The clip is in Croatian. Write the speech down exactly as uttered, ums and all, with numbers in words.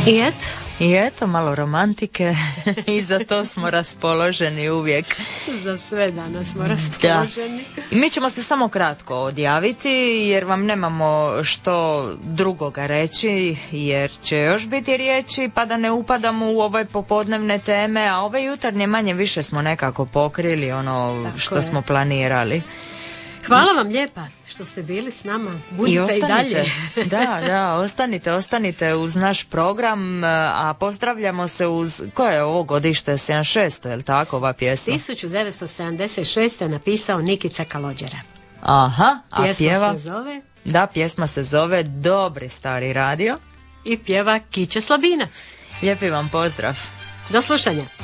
I eto. I eto, malo romantike i za to smo raspoloženi uvijek. Za sve danas smo raspoloženi. Da. I mi ćemo se samo kratko odjaviti jer vam nemamo što drugoga reći, jer će još biti riječi pa da ne upadamo u ove popodnevne teme, a ove jutarnje manje više smo nekako pokrili ono Tako što je. smo planirali. Hvala vam lijepa što ste bili s nama. Budite i, i dalje. Da, da, ostanite, ostanite uz naš program, a pozdravljamo se uz, koje je ovo godište, sedamdeset šest, je li tako ova pjesma? tisuću devetsto sedamdeset šeste napisao Nikica Kalođera. Aha, a pjesma pjeva? se zove? Da, pjesma se zove Dobri stari radio. I pjeva Kiće Slabinac. Lijepi vam pozdrav. Do slušanja.